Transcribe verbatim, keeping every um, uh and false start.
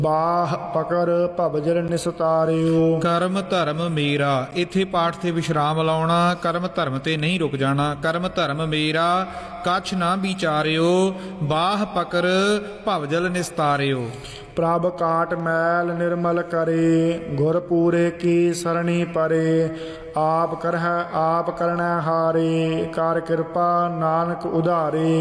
ਬਾਹ ਪਕਰ ਭਵਜਲ ਨਿਸਤਾਰਿਓ। ਕਰਮ ਧਰਮ ਮੇਰਾ, ਇੱਥੇ ਪਾਠ ਤੇ ਵਿਸ਼ਰਾਮ ਲਾਉਣਾ, ਕਰਮ ਧਰਮ ਤੇ ਨਹੀਂ ਰੁਕ ਜਾਣਾ। ਕਰਮ ਧਰਮ ਮੇਰਾ ਕਛ ਨਾ ਵਿਚਾਰਿਓ, ਬਾਹ ਪਕਰ ਭਵਜਲ ਨਿਸਤਾਰਿਓ। ਪ੍ਰਭ ਕਾਟ ਮੈਲ ਨਿਰਮਲ ਕਰੇ, ਗੁਰ ਪੂਰੇ ਕੀ ਸਰਣੀ ਪਰੇ। ਆਪ ਕਰਹਿ ਆਪ ਕਰਣੈ ਹਾਰੇ, ਕਰ ਕਿਰਪਾ ਨਾਨਕ ਉਧਾਰੇ।